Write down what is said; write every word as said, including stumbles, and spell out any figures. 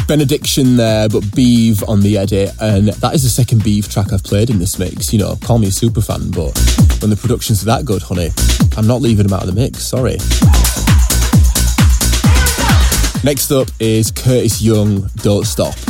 Benediction there, but Beeve on the edit, and that is the second Beeve track I've played in this mix. You know, call me a super fan, but when the production's that good, honey, I'm not leaving them out of the mix, sorry. Next up is Curtis Young, Don't Stop.